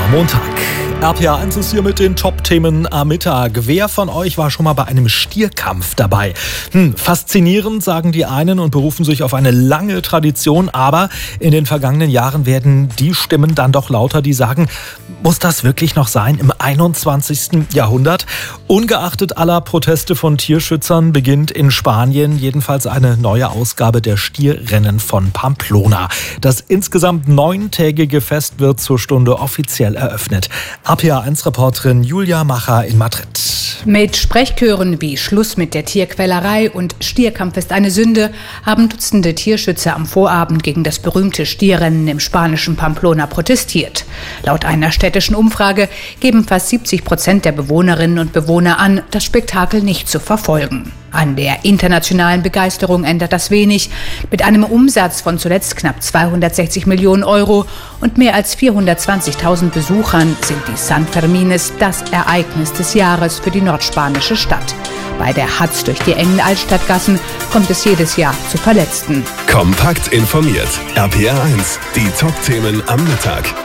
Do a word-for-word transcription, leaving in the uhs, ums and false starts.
Montag. R P A eins ist hier mit den Top-Themen am Mittag. Wer von euch war schon mal bei einem Stierkampf dabei? Hm, faszinierend, sagen die einen und berufen sich auf eine lange Tradition. Aber in den vergangenen Jahren werden die Stimmen dann doch lauter, die sagen, muss das wirklich noch sein im einundzwanzigsten Jahrhundert? Ungeachtet aller Proteste von Tierschützern beginnt in Spanien jedenfalls eine neue Ausgabe der Stierrennen von Pamplona. Das insgesamt neuntägige Fest wird zur Stunde offiziell eröffnet. R P A eins Reporterin Julia Macher in Madrid. Mit Sprechchören wie Schluss mit der Tierquälerei und Stierkampf ist eine Sünde haben Dutzende Tierschützer am Vorabend gegen das berühmte Stierrennen im spanischen Pamplona protestiert. Laut einer städtischen Umfrage geben fast siebzig Prozent der Bewohnerinnen und Bewohner an, das Spektakel nicht zu verfolgen. An der internationalen Begeisterung ändert das wenig. Mit einem Umsatz von zuletzt knapp zweihundertsechzig Millionen Euro und mehr als vierhundertzwanzigtausend Besuchern sind die San Fermines das Ereignis des Jahres für die nordspanische Stadt. Bei der Hatz durch die engen Altstadtgassen kommt es jedes Jahr zu Verletzten. Kompakt informiert. R P A eins, die Top-Themen am Mittag.